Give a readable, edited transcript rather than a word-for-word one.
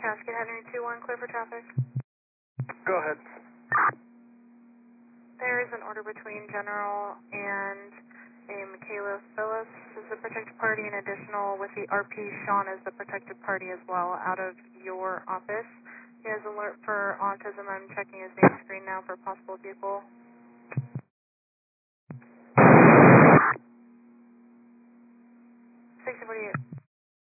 Cascade Henry 21, clear for traffic. Go ahead. There is an order between General and a Michaela Phillips as the protected party, and additional with the RP Sean as the protected party as well out of your office. He has alert for autism. I'm checking his name screen now for possible vehicle. 6048.